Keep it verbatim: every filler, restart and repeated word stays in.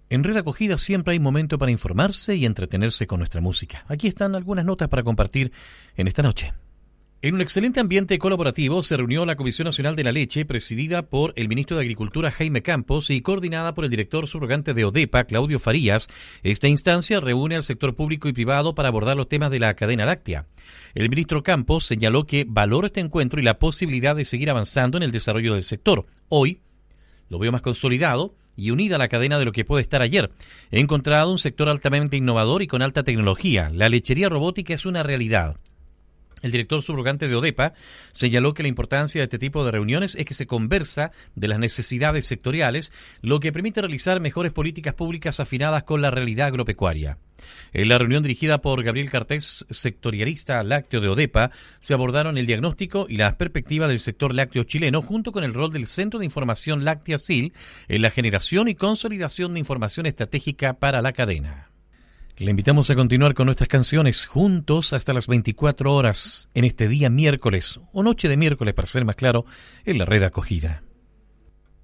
En Red Acogida siempre hay momento para informarse y entretenerse con nuestra música. Aquí están algunas notas para compartir en esta noche. En un excelente ambiente colaborativo se reunió la Comisión Nacional de la Leche, presidida por el ministro de Agricultura Jaime Campos y coordinada por el director subrogante de ODEPA, Claudio Farías. Esta instancia reúne al sector público y privado para abordar los temas de la cadena láctea. El ministro Campos señaló que valora este encuentro y la posibilidad de seguir avanzando en el desarrollo del sector. Hoy lo veo más consolidado y unida a la cadena de lo que puede estar ayer. He encontrado un sector altamente innovador y con alta tecnología. La lechería robótica es una realidad. El director subrogante de ODEPA señaló que la importancia de este tipo de reuniones es que se conversa de las necesidades sectoriales, lo que permite realizar mejores políticas públicas afinadas con la realidad agropecuaria. En la reunión dirigida por Gabriel Cartés, sectorialista lácteo de ODEPA, se abordaron el diagnóstico y las perspectivas del sector lácteo chileno, junto con el rol del Centro de Información Láctea S I L en la generación y consolidación de información estratégica para la cadena. Le invitamos a continuar con nuestras canciones juntos hasta las veinticuatro horas en este día miércoles, o noche de miércoles para ser más claro, en la Red Acogida.